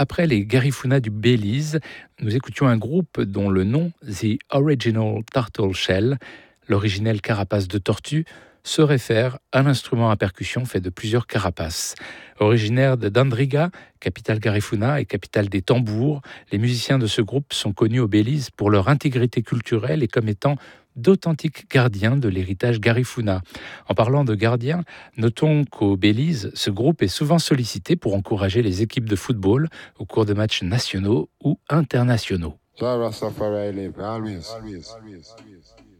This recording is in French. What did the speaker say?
Après les Garifuna du Belize, nous écoutions un groupe dont le nom, The Original Turtle Shell, l'originelle carapace de tortue, se réfère à l'instrument à percussion fait de plusieurs carapaces. Originaire de Dandriga, capitale Garifuna et capitale des tambours, les musiciens de ce groupe sont connus au Belize pour leur intégrité culturelle et comme étant d'authentiques gardiens de l'héritage Garifuna. En parlant de gardiens, notons qu'au Belize, ce groupe est souvent sollicité pour encourager les équipes de football au cours de matchs nationaux ou internationaux.